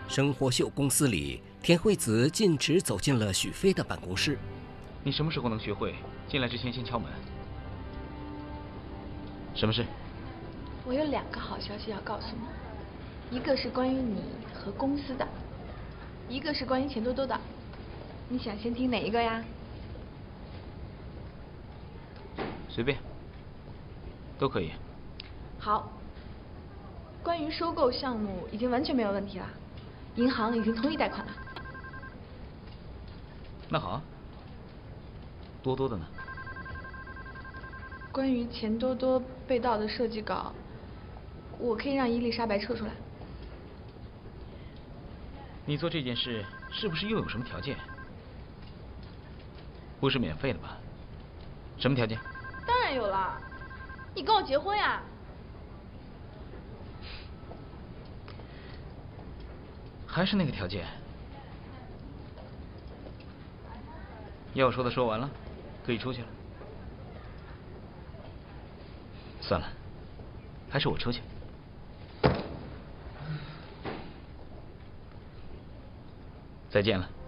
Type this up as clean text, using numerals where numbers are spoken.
生活秀公司里，田惠子径直走进了许飞的办公室。 你什么时候能学会进来之前先敲门？什么事？ 我有2个好消息要告诉你，一个是关于你和公司的，一个是关于钱多多的。你想先听哪一个呀？ 随便，都可以。 好，关于收购项目已经完全没有问题了，银行已经同意贷款了。 那好啊，多多的呢？ 关于钱多多被盗的设计稿，我可以让伊丽莎白撤出来。 你做这件事是不是又有什么条件？不是免费的吧？什么条件？ 当然有了，你跟我结婚呀？ 还是那个条件？要说的说完了，可以出去了。算了，还是我出去。再见了。